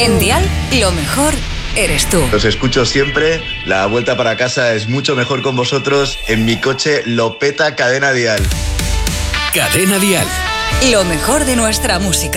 En Dial, lo mejor eres tú. Los escucho siempre. La vuelta para casa es mucho mejor con vosotros. En mi coche lo peta Cadena Dial. Cadena Dial. Lo mejor de nuestra música.